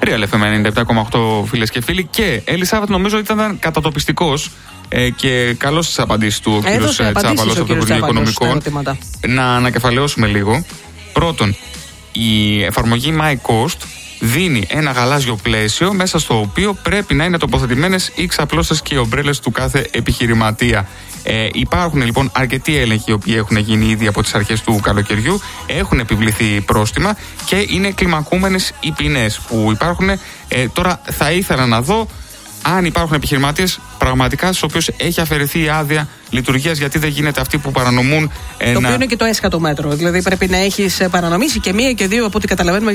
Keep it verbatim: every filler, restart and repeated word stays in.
Real εφ εμ ενενήντα επτά κόμμα οκτώ, φίλες και φίλοι. Και Ελισάβετ, νομίζω ήταν κατατοπιστικός ε, και καλώς στις απαντήσεις του ο κύριος Τσάπαλος από το Υπουργείο Οικονομικών. Να ανακεφαλαιώσουμε λίγο. Πρώτον, η εφαρμογή MyCost δίνει ένα γαλάζιο πλαίσιο μέσα στο οποίο πρέπει να είναι τοποθετημένες οι ξαπλώσεις και οι ομπρέλες του κάθε επιχειρηματία. Ε, υπάρχουν λοιπόν αρκετοί έλεγχοι οι οποίοι έχουν γίνει ήδη από τις αρχές του καλοκαιριού, έχουν επιβληθεί πρόστιμα και είναι κλιμακούμενες οι ποινές που υπάρχουν. Ε, τώρα θα ήθελα να δω αν υπάρχουν επιχειρηματίες πραγματικά στους οποίους έχει αφαιρεθεί η άδεια λειτουργίας, γιατί δεν γίνεται αυτοί που παρανομούν. Το οποίο είναι και το έσχατο μέτρο. Δηλαδή πρέπει να έχεις παρανομήσει και μία και δύο από ό,τι καταλαβαίνουμε.